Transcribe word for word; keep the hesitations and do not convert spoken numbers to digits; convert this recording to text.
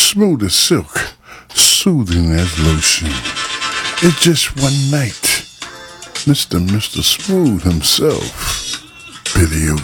smooth as silk, soothing as lotion. It's just one night. Mister Mister Smooth himself, Billy O.